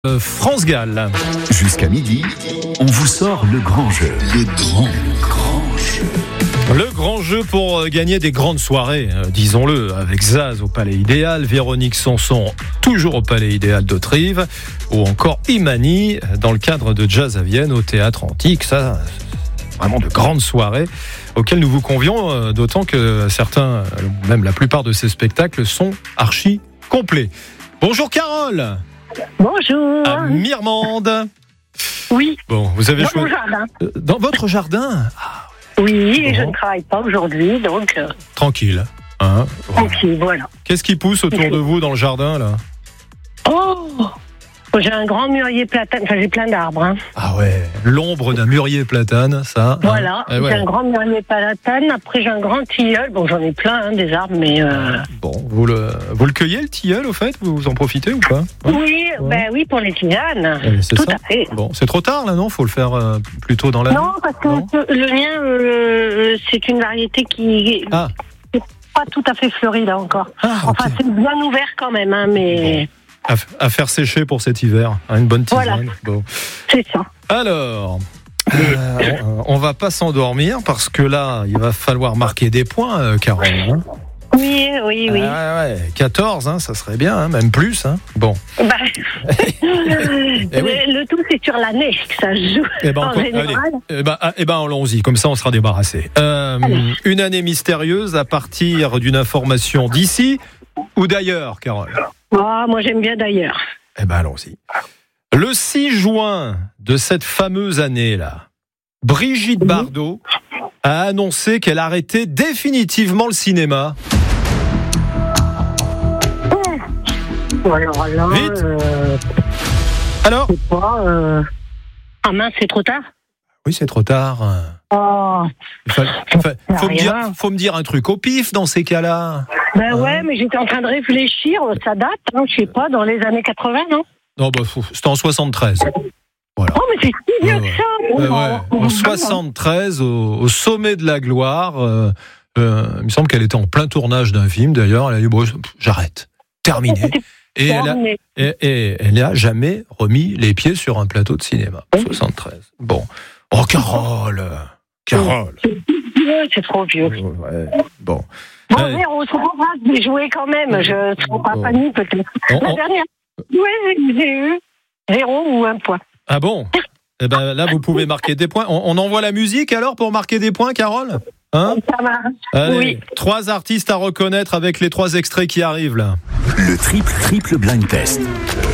France Gall. Jusqu'à midi, on vous sort le grand jeu. Le grand jeu. Le grand jeu pour gagner des grandes soirées, disons-le, avec Zaz au Palais Idéal, Véronique Sanson toujours au Palais Idéal d'Autrive, ou encore Imani dans le cadre de Jazz à Vienne au Théâtre Antique. Ça, c'est vraiment de grandes soirées auxquelles nous vous convions, d'autant que certains, même la plupart de ces spectacles sont archi complets. Bonjour Carole. Bonjour. À Mirmande. Oui. Bon, vous avez Dans choisi mon jardin. Dans votre jardin. Oui, Bon. je ne travaille pas aujourd'hui, donc Tranquille. Hein, voilà. tranquille, voilà. Qu'est-ce qui pousse autour de vous dans le jardin là? Oh, j'ai un grand mûrier platane, enfin j'ai plein d'arbres. Hein. Ah ouais, l'ombre d'un murier platane, ça. Voilà, Eh ouais. j'ai un grand mûrier platane, après j'ai un grand tilleul, bon j'en ai plein hein, des arbres, mais... Bon, vous le cueillez le tilleul au fait? Vous en profitez ou pas? Hein? Oui, ben oui, pour les tisanes, C'est tout ça. à fait. Bon, c'est trop tard là, non? Faut le faire plus tôt dans l'année. Non, parce que Non le mien, c'est une variété qui Ah. n'est pas tout à fait fleurie là encore. Ah, ok. Enfin, c'est bien ouvert quand même, hein, mais À faire sécher pour cet hiver, hein, une bonne tisane. Voilà. Bon. c'est ça. Alors, on va pas s'endormir parce que là, il va falloir marquer des points, Carole. Hein. Oui. Ah ouais, 14, hein, ça serait bien, hein, même plus. Hein. Bon. Bah, Eh oui. le tout, c'est sur l'année que ça se joue. Eh ben, en général. allons-y, comme ça on sera débarrassé. Une année mystérieuse à partir d'une information d'ici ou d'ailleurs, Carole. Ah, moi, j'aime bien d'ailleurs. Eh ben, allons-y. Le 6 juin de cette fameuse année-là, Brigitte Bardot a annoncé qu'elle arrêtait définitivement le cinéma. Alors là, Vite. Alors? c'est pas... Ah mince, c'est trop tard. Oui, c'est trop tard. Oh, Faut me dire un truc au pif dans ces cas-là. ben ouais, mais j'étais en train de réfléchir. Ça date, hein, je sais pas, dans les années 80, non? Non, bah, c'était en 73. Voilà. Oh, mais c'est si vieux que ça. En 73, au sommet de la gloire, il me semble qu'elle était en plein tournage d'un film d'ailleurs. Elle a dit bon, j'arrête, terminé. Et elle n'a jamais remis les pieds sur un plateau de cinéma. 73. Bon. Oh, Carole. C'est trop vieux. Ouais. Bon. Bon, Allez. Véro, c'est pas grave, j'ai joué quand même. Je ne serai pas panique, peut-être. La dernière. Oui, j'ai eu 0 ou 1 point. Ah bon? Eh ben là, vous pouvez marquer des points. On envoie la musique alors pour marquer des points, Carole? Hein? Ça marche. Allez, Oui. 3 artistes à reconnaître avec les 3 extraits qui arrivent là. Le triple blind test.